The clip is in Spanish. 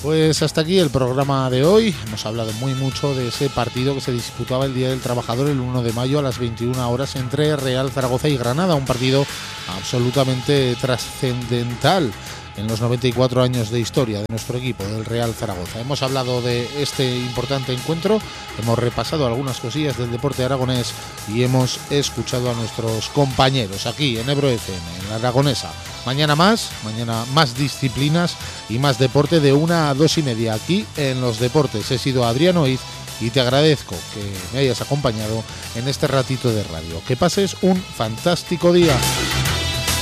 Pues hasta aquí el programa de hoy. Hemos hablado mucho de ese partido que se disputaba el Día del Trabajador el 1 de mayo a las 21 horas entre Real Zaragoza y Granada, un partido absolutamente trascendental en los 94 años de historia de nuestro equipo, del Real Zaragoza. Hemos hablado de este importante encuentro, hemos repasado algunas cosillas del deporte aragonés y hemos escuchado a nuestros compañeros aquí en Ebro FM, en la Aragonesa. Mañana más disciplinas y más deporte de 1 a 2 y media aquí en Los Deportes. He sido Adrián Oiz y te agradezco que me hayas acompañado en este ratito de radio. Que pases un fantástico día.